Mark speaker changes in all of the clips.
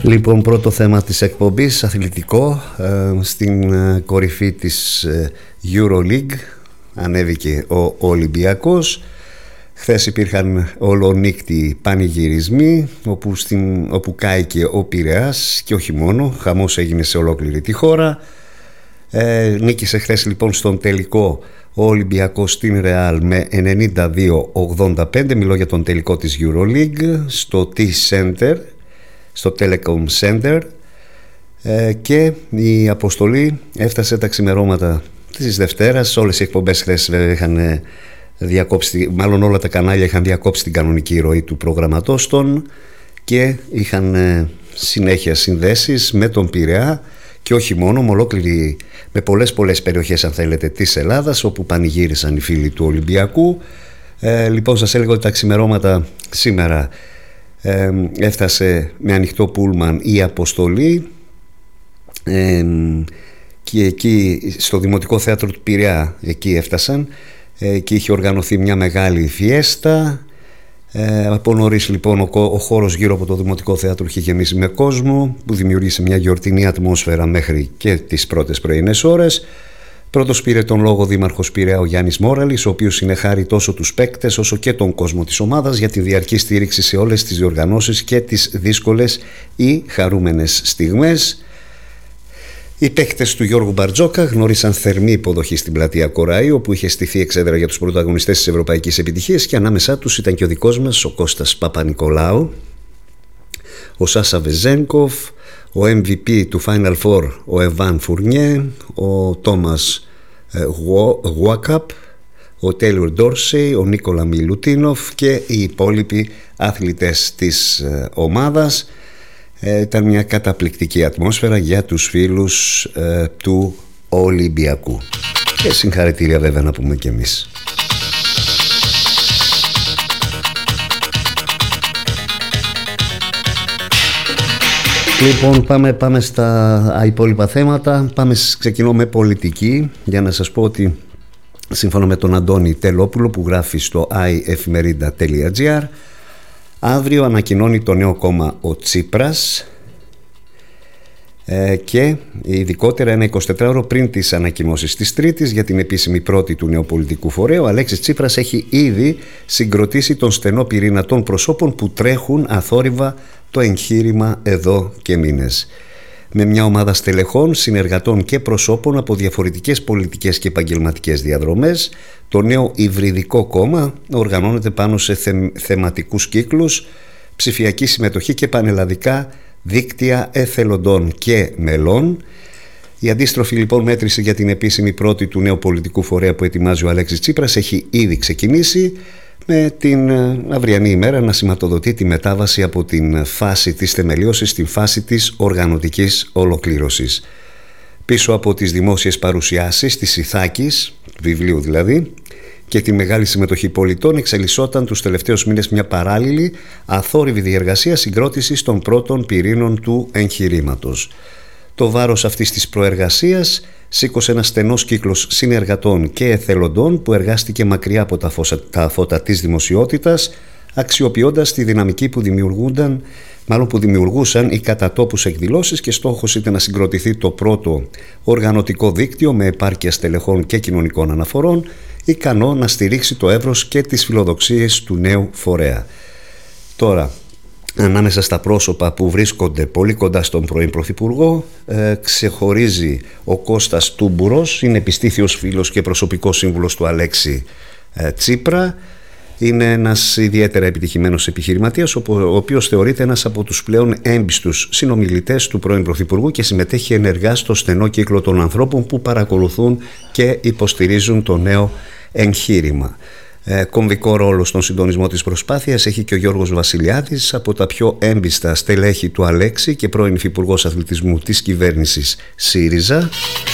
Speaker 1: Λοιπόν, πρώτο θέμα της εκπομπής, αθλητικό. Στην κορυφή της EuroLeague ανέβηκε ο Ολυμπιακός. Χθες υπήρχαν ολονύκτιοι πανηγυρισμοί όπου κάηκε ο Πειραιάς και όχι μόνο, χαμός έγινε σε ολόκληρη τη χώρα. Νίκησε χθες λοιπόν στον τελικό ο Ολυμπιακός στην Ρεάλ με 92-85. Μιλώ για τον τελικό της EuroLeague στο T-Center, στο Telecom Center, και η αποστολή έφτασε τα ξημερώματα της Δευτέρας. Όλες οι εκπομπές χθες είχαν διακόψει, μάλλον όλα τα κανάλια είχαν διακόψει την κανονική ροή του προγραμματός των και είχαν συνέχεια συνδέσεις με τον Πειραιά και όχι μόνο, με πολλές περιοχές αν θέλετε της Ελλάδας, όπου πανηγύρισαν οι φίλοι του Ολυμπιακού. Λοιπόν, σας έλεγα ότι τα ξημερώματα σήμερα έφτασε με ανοιχτό πούλμαν η αποστολή και εκεί στο Δημοτικό Θέατρο του Πειραιά εκεί έφτασαν και είχε οργανωθεί μια μεγάλη φιέστα. Από νωρίς λοιπόν ο χώρος γύρω από το Δημοτικό Θέατρο είχε γεμίσει με κόσμο, που δημιουργήσε μια γιορτινή ατμόσφαιρα μέχρι και τις πρώτες πρωινές ώρες. Πρώτος πήρε τον λόγο ο Δήμαρχος Πειραιά, ο Γιάννης Μόραλης, ο οποίος συνεχάρει τόσο τους παίκτες όσο και τον κόσμο της ομάδας για τη διαρκή στήριξη σε όλες τις διοργανώσεις και τις δύσκολες ή χαρούμενες στιγμές. Οι παίκτες του Γιώργου Μπαρτζόκα γνώρισαν θερμή υποδοχή στην πλατεία Κοράη, όπου είχε στηθεί εξέδρα για τους πρωταγωνιστές της ευρωπαϊκής επιτυχίας, και ανάμεσά τους ήταν και ο δικός μας, ο Κώστας Παπα-Νικολάου, ο Σάσα Βεζένκοφ, ο MVP του Final Four, ο Εβάν Φουρνιέ, ο Τόμας Γουάκαπ, ο Τέιλορ Ντόρσεϊ, ο Νίκολα Μιλουτίνοφ και οι υπόλοιποι αθλητές της ομάδας. Ήταν μια καταπληκτική ατμόσφαιρα για τους φίλους του Ολυμπιακού και συγχαρητήρια βέβαια να πούμε και εμείς. Λοιπόν, πάμε στα υπόλοιπα θέματα. Ξεκινώ με πολιτική, για να σας πω ότι σύμφωνα με τον Αντώνη Τελόπουλο που γράφει στο iefmerida.gr, αύριο ανακοινώνει το νέο κόμμα ο Τσίπρας, και ειδικότερα ένα 24ωρο πριν τις ανακοινώσεις της Τρίτης για την επίσημη πρώτη του νεοπολιτικού φορέα, ο Αλέξης Τσίπρας έχει ήδη συγκροτήσει τον στενό πυρήνα των προσώπων που τρέχουν αθόρυβα το εγχείρημα εδώ και μήνες. Με μια ομάδα στελεχών, συνεργατών και προσώπων από διαφορετικές πολιτικές και επαγγελματικές διαδρομές, το νέο υβριδικό κόμμα οργανώνεται πάνω σε θεματικούς κύκλους, ψηφιακή συμμετοχή και πανελλαδικά δίκτυα εθελοντών και μελών. Η αντίστροφη λοιπόν μέτρηση για την επίσημη πρώτη του νέου πολιτικού φορέα που ετοιμάζει ο Αλέξης Τσίπρας έχει ήδη ξεκινήσει, με την αυριανή ημέρα να σηματοδοτεί τη μετάβαση από την φάση της θεμελίωσης στην φάση της οργανωτικής ολοκλήρωσης. Πίσω από τις δημόσιες παρουσιάσεις της Ιθάκης, του βιβλίου δηλαδή, και τη μεγάλη συμμετοχή πολιτών, εξελισσόταν τους τελευταίους μήνες μια παράλληλη αθόρυβη διεργασία συγκρότησης των πρώτων πυρήνων του εγχειρήματος. Το βάρος αυτής της προεργασίας σήκωσε ένα στενός κύκλος συνεργατών και εθελοντών που εργάστηκε μακριά από τα φώτα της δημοσιότητας, αξιοποιώντας τη δυναμική που δημιουργούσαν οι κατατόπους εκδηλώσεις, και στόχος ήταν να συγκροτηθεί το πρώτο οργανωτικό δίκτυο με επάρκεια στελεχών και κοινωνικών αναφορών, ικανό να στηρίξει το εύρος και τις φιλοδοξίες του νέου φορέα. Τώρα, ανάμεσα στα πρόσωπα που βρίσκονται πολύ κοντά στον πρώην Πρωθυπουργό, ξεχωρίζει ο Κώστας Τούμπουρος, είναι επιστήθιος φίλος και προσωπικός σύμβουλος του Αλέξη Τσίπρα. Είναι ένας ιδιαίτερα επιτυχημένος επιχειρηματίας, ο οποίος θεωρείται ένας από τους πλέον έμπιστους συνομιλητές του πρώην Πρωθυπουργού και συμμετέχει ενεργά στο στενό κύκλο των ανθρώπων που παρακολουθούν και υποστηρίζουν το νέο εγχείρημα. Κομβικό ρόλο στον συντονισμό της προσπάθειας έχει και ο Γιώργος Βασιλιάδης, από τα πιο έμπιστα στελέχη του Αλέξη και πρώην υφυπουργός αθλητισμού της κυβέρνησης ΣΥΡΙΖΑ.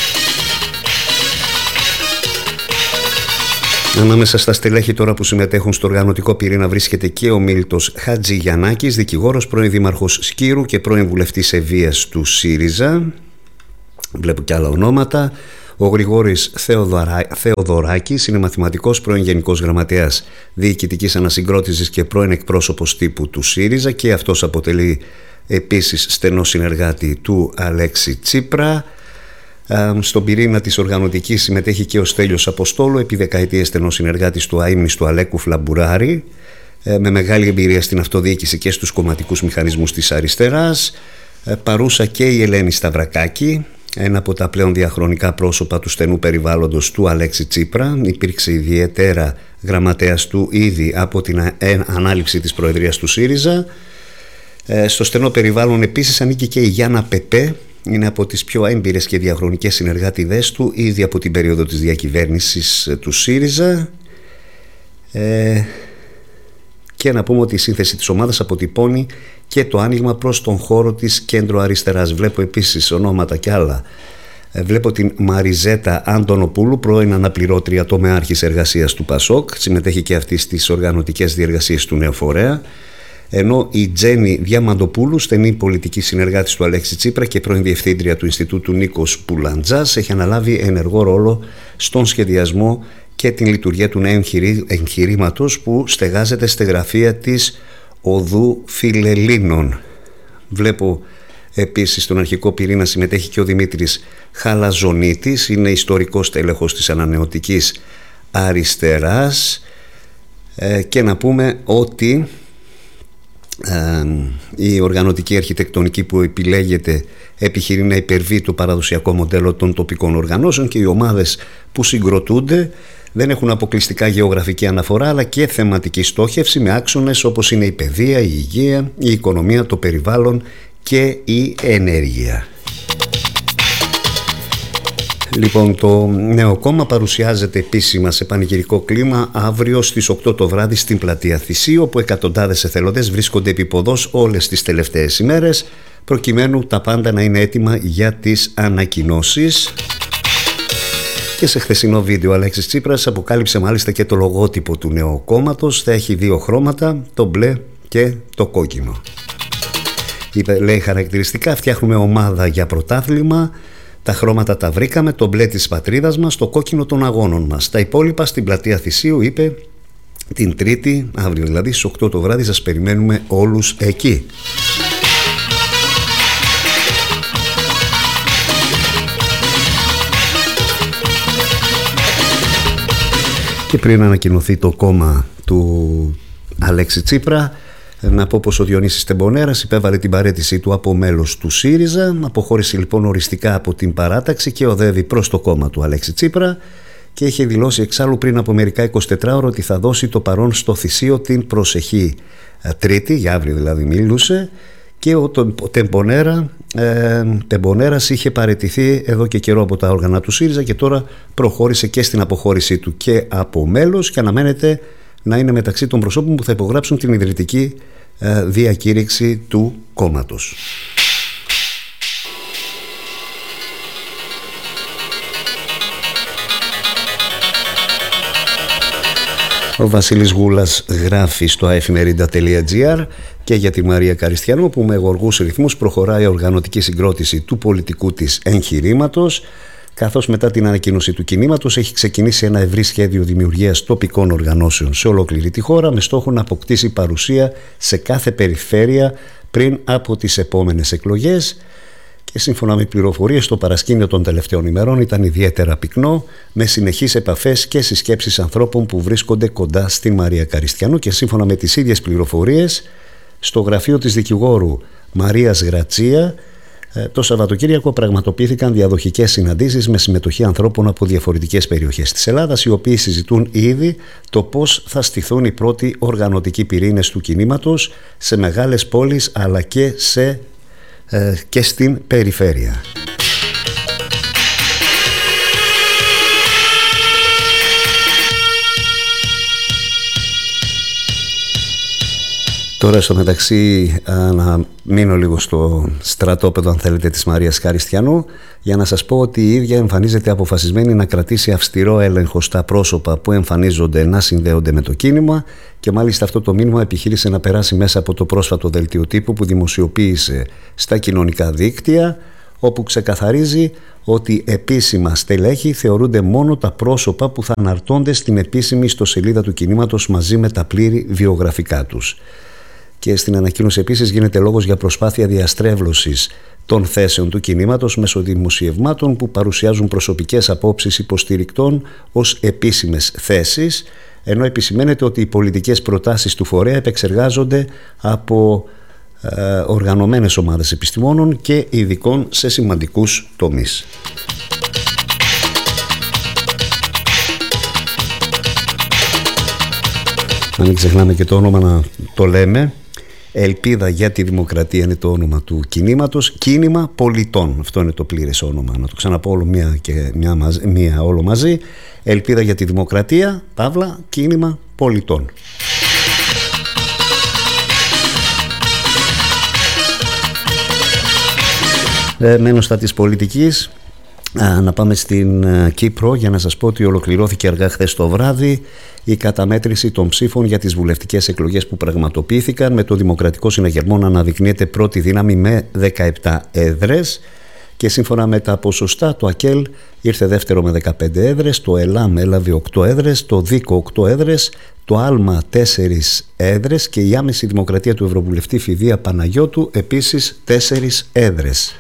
Speaker 1: Ανάμεσα στα στελέχη τώρα που συμμετέχουν στο οργανωτικό πυρήνα βρίσκεται και ο Μίλτος Χατζηγιαννάκης, δικηγόρος, πρώην δήμαρχος Σκύρου και πρώην βουλευτής Ευβοίας του ΣΥΡΙΖΑ. Βλέπω και άλλα ονόματα. Ο Γρηγόρης Θεοδωράκης είναι μαθηματικός, πρώην Γενικός Γραμματέας Διοικητικής Ανασυγκρότησης και πρώην εκπρόσωπος τύπου του ΣΥΡΙΖΑ, και αυτός αποτελεί επίσης στενό συνεργάτη του Αλέξη Τσίπρα. Στον πυρήνα της οργανωτικής συμμετέχει και ο Στέλιος Αποστόλου, επί δεκαετίες στενός συνεργάτης του αείμνηστου Αλέκου Φλαμπουράρη, με μεγάλη εμπειρία στην αυτοδιοίκηση και στους κομματικούς μηχανισμούς της αριστεράς. Παρούσα και η Ελένη Σταυρακάκη, ένα από τα πλέον διαχρονικά πρόσωπα του στενού περιβάλλοντος του Αλέξη Τσίπρα. Υπήρξε ιδιαίτερα γραμματέας του ήδη από την ανάληψη της προεδρίας του ΣΥΡΙΖΑ. Στο στενό περιβάλλον επίσης ανήκει και η Γιάννα Πεπέ, είναι από τις πιο έμπειρες και διαχρονικές συνεργάτηδές του ήδη από την περίοδο της διακυβέρνησης του ΣΥΡΙΖΑ. Και να πούμε ότι η σύνθεση της ομάδας αποτυπώνει και το άνοιγμα προς τον χώρο της κέντρο αριστεράς. Βλέπω επίσης ονόματα και άλλα. Βλέπω την Μαριζέτα Αντωνοπούλου, πρώην αναπληρώτρια τομεάρχης εργασίας του ΠΑΣΟΚ, συμμετέχει και αυτή στις οργανωτικές διεργασίες του νέου φορέα. Ενώ η Τζέννη Διαμαντοπούλου, στενή πολιτική συνεργάτης του Αλέξη Τσίπρα και πρώην διευθύντρια του Ινστιτούτου Νίκος Πουλαντζάς, έχει αναλάβει ενεργό ρόλο στον σχεδιασμό και την λειτουργία του νέου εγχειρήματος που στεγάζεται στη γραφεία της Οδού Φιλελλήνων. Βλέπω επίσης στον αρχικό πυρήνα συμμετέχει και ο Δημήτρης Χαλαζονίτης, είναι ιστορικός τέλεχος της ανανεωτικής αριστεράς. Και να πούμε ότι η οργανωτική αρχιτεκτονική που επιλέγεται επιχειρεί να υπερβεί το παραδοσιακό μοντέλο των τοπικών οργανώσεων και οι ομάδες που συγκροτούνται δεν έχουν αποκλειστικά γεωγραφική αναφορά αλλά και θεματική στόχευση με άξονες όπως είναι η παιδεία, η υγεία, η οικονομία, το περιβάλλον και η ενέργεια. Λοιπόν, το νέο κόμμα παρουσιάζεται επίσημα σε πανηγυρικό κλίμα αύριο στις 8 το βράδυ στην Πλατεία Θησίου, όπου εκατοντάδες εθελοντές βρίσκονται επίποδος όλες τις τελευταίες ημέρες προκειμένου τα πάντα να είναι έτοιμα για τις ανακοινώσεις. Και σε χθεσινό βίντεο ο Αλέξης Τσίπρας αποκάλυψε μάλιστα και το λογότυπο του νέου κόμματος. Θα έχει δύο χρώματα, το μπλε και το κόκκινο. Λέει χαρακτηριστικά: φτιάχνουμε ομάδα για πρωτάθλημα. Τα χρώματα τα βρήκαμε, το μπλε της πατρίδας μας, το κόκκινο των αγώνων μας. Τα υπόλοιπα στην Πλατεία Θησίου, είπε, την Τρίτη, αύριο δηλαδή, στις 8 το βράδυ. Σας περιμένουμε όλους εκεί. Και πριν ανακοινωθεί το κόμμα του Αλέξη Τσίπρα, να πω πως ο Διονύσης Τεμπονέρας υπέβαλε την παραίτησή του από μέλος του ΣΥΡΙΖΑ. Αποχώρησε λοιπόν οριστικά από την παράταξη και οδεύει προς το κόμμα του Αλέξη Τσίπρα και είχε δηλώσει εξάλλου πριν από μερικά 24 ώρα ότι θα δώσει το παρόν στο Θησίο την προσεχή Τρίτη, για αύριο δηλαδή μιλούσε, και ο Τεμπονέρας είχε παραιτηθεί εδώ και καιρό από τα όργανα του ΣΥΡΙΖΑ και τώρα προχώρησε και στην αποχώρησή του και από μέλος και αναμένεται να είναι μεταξύ των προσώπων που θα υπογράψουν την ιδρυτική διακήρυξη του κόμματος. Ο Βασίλης Γούλας γράφει στο aefemerida.gr και για τη Μαρία Καριστιανού, που με γοργούς ρυθμούς προχωράει η οργανωτική συγκρότηση του πολιτικού της εγχειρήματος, καθώς μετά την ανακοίνωση του κινήματος έχει ξεκινήσει ένα ευρύ σχέδιο δημιουργίας τοπικών οργανώσεων σε ολόκληρη τη χώρα με στόχο να αποκτήσει παρουσία σε κάθε περιφέρεια πριν από τις επόμενες εκλογές. Και σύμφωνα με πληροφορίες, το παρασκήνιο των τελευταίων ημερών ήταν ιδιαίτερα πυκνό, με συνεχείς επαφές και συσκέψεις ανθρώπων που βρίσκονται κοντά στην Μαρία Καριστιανού. Και σύμφωνα με τις ίδιες πληροφορίες, στο γραφείο της δικηγόρου Μαρίας Γρατσία το Σαββατοκύριακο πραγματοποιήθηκαν διαδοχικές συναντήσεις με συμμετοχή ανθρώπων από διαφορετικές περιοχές της Ελλάδας, οι οποίοι συζητούν ήδη το πώς θα στηθούν οι πρώτοι οργανωτικοί πυρήνες του κινήματος σε μεγάλες πόλεις αλλά και στην περιφέρεια. Τώρα στο μεταξύ να μείνω λίγο στο στρατόπεδο, αν θέλετε, της Μαρίας Καριστιανού, για να σας πω ότι η ίδια εμφανίζεται αποφασισμένη να κρατήσει αυστηρό έλεγχο στα πρόσωπα που εμφανίζονται να συνδέονται με το κίνημα, και μάλιστα αυτό το μήνυμα επιχείρησε να περάσει μέσα από το πρόσφατο δελτίο τύπου που δημοσιοποίησε στα κοινωνικά δίκτυα, όπου ξεκαθαρίζει ότι επίσημα στελέχη θεωρούνται μόνο τα πρόσωπα που θα αναρτώνται στην επίσημη ιστοσελίδα του κινήματος μαζί με τα πλήρη βιογραφικά τους. Και στην ανακοίνωση επίσης γίνεται λόγος για προσπάθεια διαστρέβλωσης των θέσεων του κινήματος μέσω δημοσιευμάτων που παρουσιάζουν προσωπικές απόψεις υποστηρικτών ως επίσημες θέσεις, ενώ επισημαίνεται ότι οι πολιτικές προτάσεις του φορέα επεξεργάζονται από οργανωμένες ομάδες επιστημόνων και ειδικών σε σημαντικούς τομείς. Να μην ξεχνάμε και το όνομα να το λέμε. Ελπίδα για τη Δημοκρατία είναι το όνομα του κινήματος. Κίνημα Πολιτών. Αυτό είναι το πλήρες όνομα. Να το ξαναπώ όλο μία όλο μαζί. Ελπίδα για τη Δημοκρατία, παύλα, Κίνημα Πολιτών. Μένω στα της πολιτικής. Να πάμε στην Κύπρο για να σας πω ότι ολοκληρώθηκε αργά χθες το βράδυ η καταμέτρηση των ψήφων για τις βουλευτικές εκλογές που πραγματοποιήθηκαν, με το Δημοκρατικό Συναγερμό να αναδεικνύεται πρώτη δύναμη με 17 έδρες, και σύμφωνα με τα ποσοστά το ΑΚΕΛ ήρθε δεύτερο με 15 έδρες, το ΕΛΑΜ έλαβε 8 έδρες, το ΔΙΚΟ 8 έδρες, το ΑΛΜΑ 4 έδρες και η άμεση Δημοκρατία του Ευρωβουλευτή Φιδία Παναγιώτου επίσης 4 έδρες.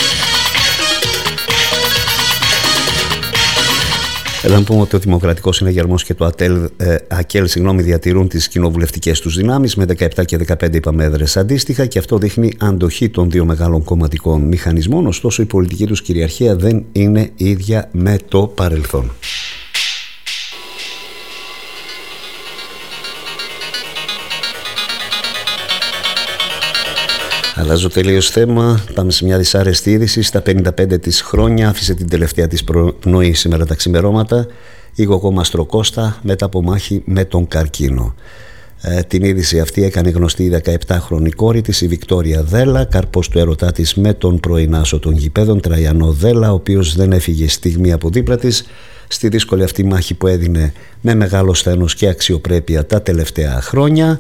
Speaker 1: Να πούμε ότι ο Δημοκρατικός Συναγερμός και το ΑΚΕΛ διατηρούν τις κοινοβουλευτικές τους δυνάμεις με 17 και 15 είπαμε έδρες αντίστοιχα, και αυτό δείχνει αντοχή των δύο μεγάλων κομματικών μηχανισμών. Ωστόσο η πολιτική τους κυριαρχία δεν είναι ίδια με το παρελθόν. Αλλάζω τελείως θέμα. Πάμε σε μια δυσάρεστη είδηση. Στα 55 της χρόνια άφησε την τελευταία της πνοή σήμερα τα ξημερώματα η Γογό Μαστροκώστα μετά από μάχη με τον καρκίνο. Την είδηση αυτή έκανε γνωστή η 17χρονη κόρη της, η Βικτόρια Δέλα, καρπός του έρωτά της με τον πρώην άσο των γηπέδων Τραϊανό Δέλα, ο οποίος δεν έφυγε στιγμή από δίπλα της στη δύσκολη αυτή μάχη που έδινε με μεγάλο σθένος και αξιοπρέπεια τα τελευταία χρόνια.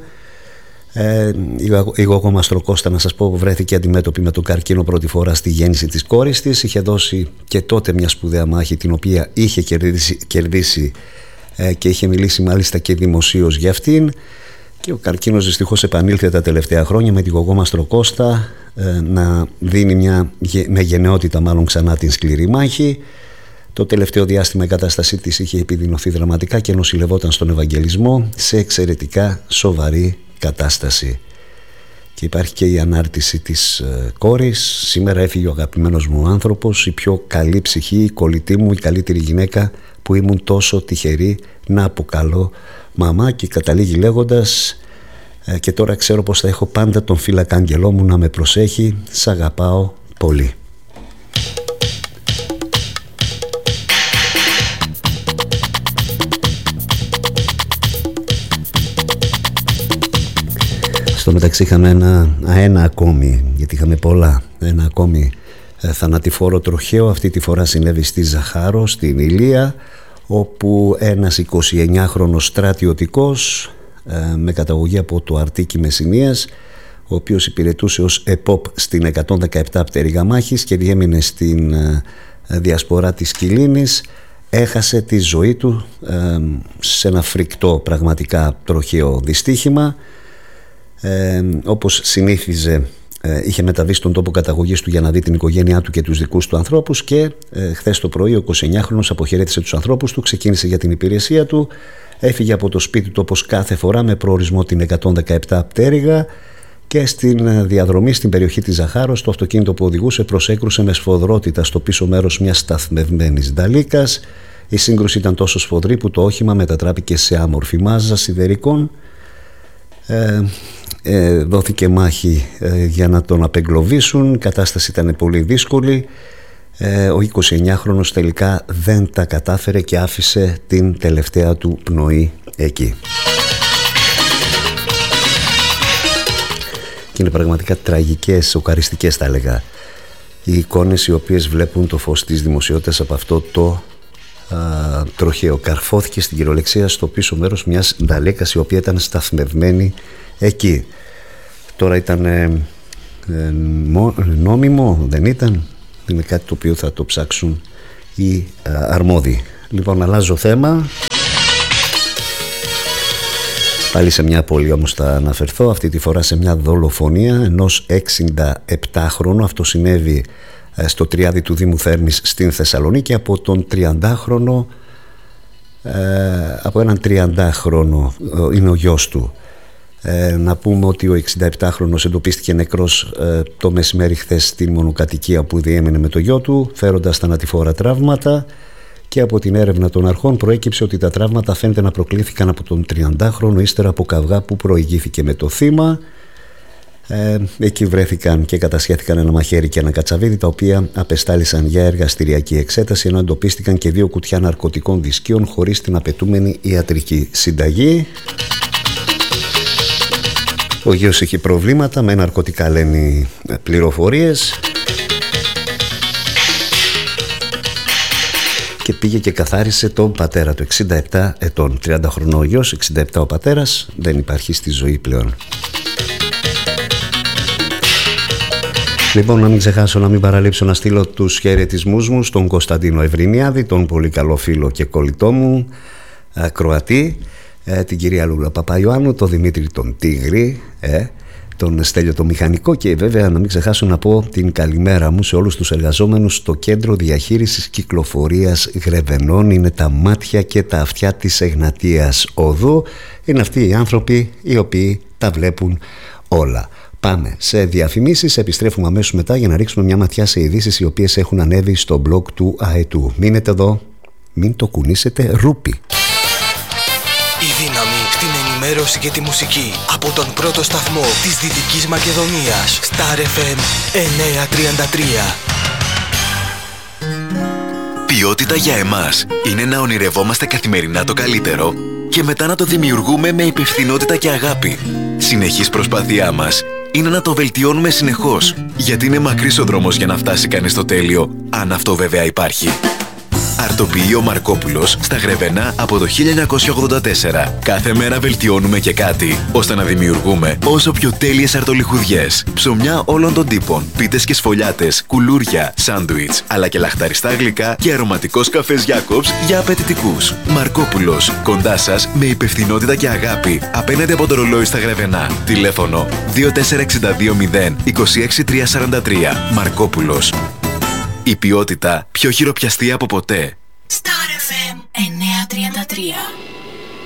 Speaker 1: Η Γογό Μαστροκώστα, να σας πω, βρέθηκε αντιμέτωπη με τον καρκίνο πρώτη φορά στη γέννηση της κόρης της. Είχε δώσει και τότε μια σπουδαία μάχη, την οποία είχε κερδίσει και είχε μιλήσει μάλιστα και δημοσίως για αυτήν. Και ο καρκίνος δυστυχώς επανήλθε τα τελευταία χρόνια με τη Γογό Μαστροκώστα να δίνει με γενναιότητα μάλλον ξανά την σκληρή μάχη. Το τελευταίο διάστημα η κατάστασή της είχε επιδεινωθεί δραματικά και νοσηλευόταν στον Ευαγγελισμό σε εξαιρετικά σοβαρή κατάσταση. Και υπάρχει και η ανάρτηση της κόρης. Σήμερα έφυγε ο αγαπημένος μου άνθρωπος, η πιο καλή ψυχή, η κολλητή μου, η καλύτερη γυναίκα που ήμουν τόσο τυχερή να αποκαλώ μαμά, και καταλήγει λέγοντας και τώρα ξέρω πως θα έχω πάντα τον φύλακα άγγελό μου να με προσέχει, σ' αγαπάω πολύ. Στο μεταξύ είχαμε ένα ακόμη, γιατί είχαμε πολλά, ένα ακόμη θανατηφόρο τροχαίο. Αυτή τη φορά συνέβη στη Ζαχάρο, στην Ηλία, όπου ένας 29χρονος στρατιωτικός με καταγωγή από το Αρτίκι Μεσσηνίας, ο οποίος υπηρετούσε ως ΕΠΟΠ στην 117 πτέρυγα μάχης και διέμεινε στην διασπορά της Κιλίνης, έχασε τη ζωή του σε ένα φρικτό πραγματικά τροχαίο δυστύχημα. Όπως συνήθιζε, είχε μεταβεί στον τόπο καταγωγής του για να δει την οικογένειά του και τους δικούς του ανθρώπους, και χθες το πρωί ο 29χρονος αποχαιρέτησε τους ανθρώπους του, ξεκίνησε για την υπηρεσία του, έφυγε από το σπίτι του όπως κάθε φορά με προορισμό την 117 πτέρυγα, και στην διαδρομή στην περιοχή της Ζαχάρος το αυτοκίνητο που οδηγούσε προσέκρουσε με σφοδρότητα στο πίσω μέρος μιας σταθμευμένης νταλίκας. Η σύγκρουση ήταν τόσο σφοδρή που το όχημα μετατράπηκε σε άμορφη μάζα σιδερικών. Δόθηκε μάχη για να τον απεγκλωβίσουν. Η κατάσταση ήταν πολύ δύσκολη. Ο 29χρονος τελικά δεν τα κατάφερε και άφησε την τελευταία του πνοή εκεί. Και είναι πραγματικά τραγικές, σοκαριστικές θα έλεγα οι εικόνες οι οποίες βλέπουν το φως της δημοσιότητας από αυτό το τροχαίο. Καρφώθηκε στην κυριολεξία στο πίσω μέρος μιας νταλέκας η οποία ήταν σταθμευμένη εκεί. Τώρα ήταν νόμιμο, δεν ήταν? Είναι κάτι το οποίο θα το ψάξουν οι αρμόδιοι. Λοιπόν, αλλάζω θέμα. Πάλι σε μια πόλη όμως θα αναφερθώ, αυτή τη φορά σε μια δολοφονία ενός 67χρονου. Αυτό συνέβη στο Τριάδι του Δήμου Θέρμης στην Θεσσαλονίκη από τον 30χρονο, από έναν 30χρονο, είναι ο γιος του. Να πούμε ότι ο 67χρονος εντοπίστηκε νεκρός το μεσημέρι χθες στη μονοκατοικία που διέμενε με το γιο του, φέροντας θανατηφόρα τραύματα, και από την έρευνα των αρχών προέκυψε ότι τα τραύματα φαίνεται να προκλήθηκαν από τον 30χρονο ύστερα από καυγά που προηγήθηκε με το θύμα. Εκεί βρέθηκαν και κατασχέθηκαν ένα μαχαίρι και ένα κατσαβίδι, τα οποία απεστάλησαν για εργαστηριακή εξέταση, ενώ εντοπίστηκαν και 2 κουτιά ναρκωτικών δισκίων χωρίς την απαιτούμενη ιατρική συνταγή. Ο γιος είχε προβλήματα με ναρκωτικά, λένε οι πληροφορίες, και πήγε και καθάρισε τον πατέρα του, 67 ετών. 30 χρονών ο γιος, 67 ο πατέρας, δεν υπάρχει στη ζωή πλέον. Λοιπόν, να μην ξεχάσω, να μην παραλείψω να στείλω τους χαιρετισμούς μου στον Κωνσταντίνο Ευρυνιάδη, τον πολύ καλό φίλο και κολλητό μου Κροατή, την κυρία Λούλα Παπαϊωάννου, τον Δημήτρη τον Τίγρη, τον Στέλιο το Μηχανικό, και βέβαια να μην ξεχάσω να πω την καλημέρα μου σε όλους τους εργαζόμενους στο Κέντρο Διαχείρισης Κυκλοφορίας Γρεβενών. Είναι τα μάτια και τα αυτιά της Εγνατίας Οδού. Είναι αυτοί οι άνθρωποι οι οποίοι τα βλέπουν όλα. Πάμε σε διαφημίσεις, επιστρέφουμε αμέσως μετά για να ρίξουμε μια ματιά σε ειδήσεις οι οποίες έχουν ανέβει στο blog του ΑΕΤΟΥ. Μείνετε εδώ, μην το κουνήσετε ρούπι.
Speaker 2: Η δύναμη στην ενημέρωση και τη μουσική από τον πρώτο σταθμό της Δυτικής Μακεδονίας, Star FM 933.
Speaker 3: Ποιότητα για εμάς είναι να ονειρευόμαστε καθημερινά το καλύτερο και μετά να το δημιουργούμε με υπευθυνότητα και αγάπη. Συνεχής προσπάθειά μας είναι να το βελτιώνουμε συνεχώς, γιατί είναι μακρύς ο δρόμος για να φτάσει κανείς στο τέλειο, αν αυτό βέβαια υπάρχει. Αρτοποιείο Μαρκόπουλος στα Γρεβενά από το 1984. Κάθε μέρα βελτιώνουμε και κάτι, ώστε να δημιουργούμε όσο πιο τέλειες αρτολιχουδιές. Ψωμιά όλων των τύπων, πίτες και σφολιάτες, κουλούρια, σάντουιτς, αλλά και λαχταριστά γλυκά και αρωματικός καφές Jacobs για απαιτητικούς. Μαρκόπουλος, κοντά σας με υπευθυνότητα και αγάπη, απέναντι από το ρολόι στα Γρεβενά. Τηλέφωνο 24620 26343. Μαρκόπουλος. Η ποιότητα πιο χειροπιαστή από ποτέ.
Speaker 4: Star FM 933.